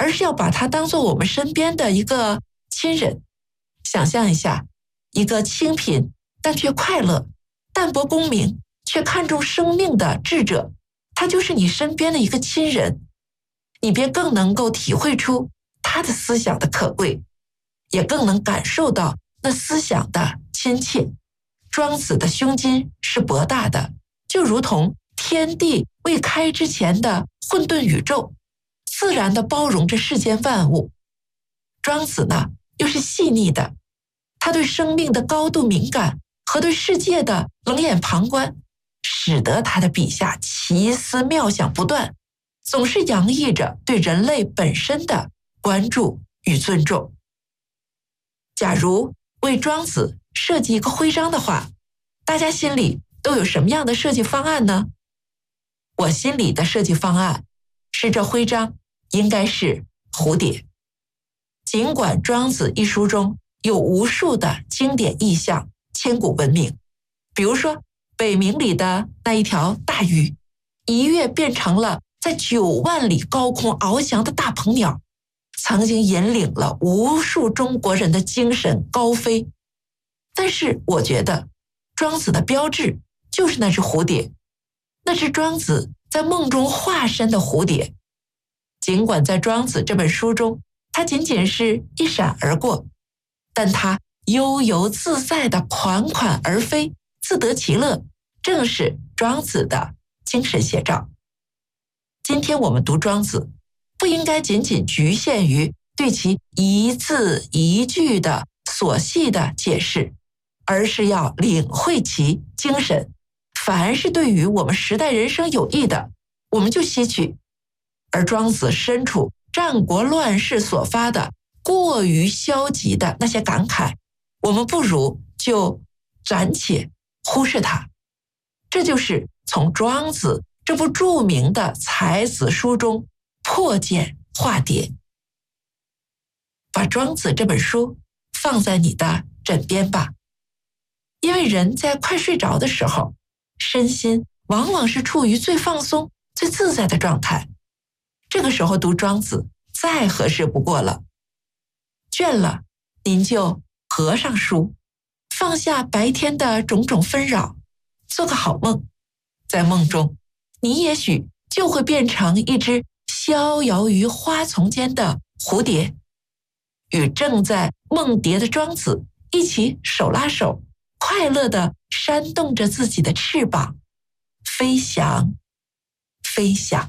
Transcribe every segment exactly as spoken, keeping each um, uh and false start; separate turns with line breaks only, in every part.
而是要把它当作我们身边的一个亲人。想象一下，一个清贫但却快乐、淡泊功名却看重生命的智者，他就是你身边的一个亲人，你便更能够体会出他的思想的可贵，也更能感受到那思想的亲切。庄子的胸襟是博大的，就如同天地未开之前的混沌宇宙，自然地包容着世间万物。庄子呢，又是细腻的，他对生命的高度敏感和对世界的冷眼旁观，使得他的笔下奇思妙想不断，总是洋溢着对人类本身的关注与尊重。假如为庄子设计一个徽章的话，大家心里都有什么样的设计方案呢？我心里的设计方案是，这徽章应该是蝴蝶。尽管庄子一书中有无数的经典意象，千古闻名，比如说北冥里的那一条大鱼，一跃变成了在九万里高空翱翔的大鹏鸟，曾经引领了无数中国人的精神高飞。但是我觉得庄子的标志就是那只蝴蝶，那只庄子在梦中化身的蝴蝶。尽管在庄子这本书中，它仅仅是一闪而过，但它悠游自在的款款而飞，自得其乐，正是庄子的精神写照。今天我们读庄子，不应该仅仅局限于对其一字一句的琐细的解释，而是要领会其精神。凡是对于我们时代人生有益的，我们就吸取。而庄子身处战国乱世所发的过于消极的那些感慨，我们不如就暂且忽视它。这就是从庄子这部著名的才子书中破茧化蝶。把庄子这本书放在你的枕边吧，因为人在快睡着的时候，身心往往是处于最放松、最自在的状态。这个时候读庄子再合适不过了。倦了，您就合上书，放下白天的种种纷扰，做个好梦。在梦中，你也许就会变成一只逍遥于花丛间的蝴蝶，与正在梦蝶的庄子一起手拉手，快乐地扇动着自己的翅膀，飞翔，飞翔。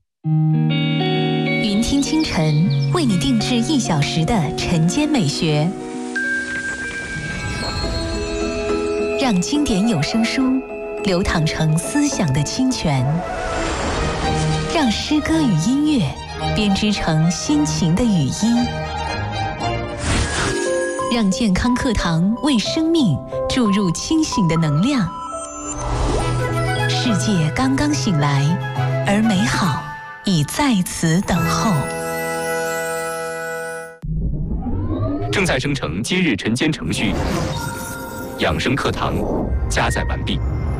云听清晨为你定制一小时的晨间美学，让经典有声书流淌成思想的清泉，让诗歌与音乐编织成心情的语音，让健康课堂为生命注入清醒的能量。世界刚刚醒来，而美好已在此等候。
正在生成今日晨间程序，养生课堂加载完毕。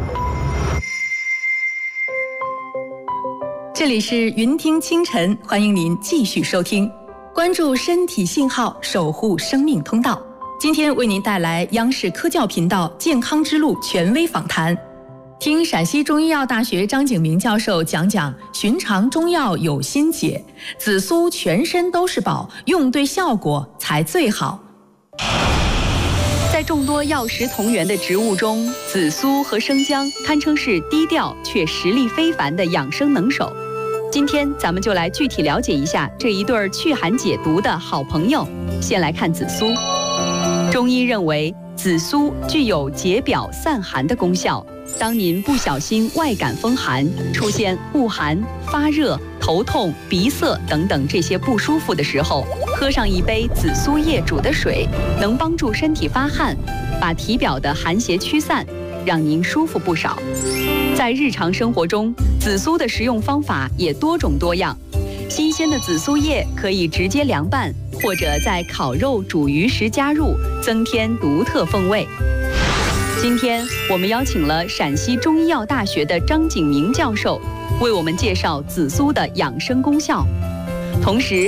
这里是云听清晨，欢迎您继续收听，关注身体信号，守护生命通道。今天为您带来央视科教频道健康之路权威访谈，听陕西中医药大学张景明教授讲讲寻常中药有心解，紫苏全身都是宝，用对效果才最好。在众多药食同源的植物中，紫苏和生姜堪称是低调却实力非凡的养生能手。今天咱们就来具体了解一下这一对祛寒解毒的好朋友。先来看紫苏。中医认为，紫苏具有解表散寒的功效。当您不小心外感风寒，出现恶寒、发热、头痛、鼻塞等等这些不舒服的时候，喝上一杯紫苏叶煮的水，能帮助身体发汗，把体表的寒邪驱散，让您舒服不少。在日常生活中，紫苏的食用方法也多种多样。新鲜的紫苏叶可以直接凉拌，或者在烤肉、煮鱼时加入，增添独特风味。今天我们邀请了陕西中医药大学的张景明教授，为我们介绍紫苏的养生功效，同时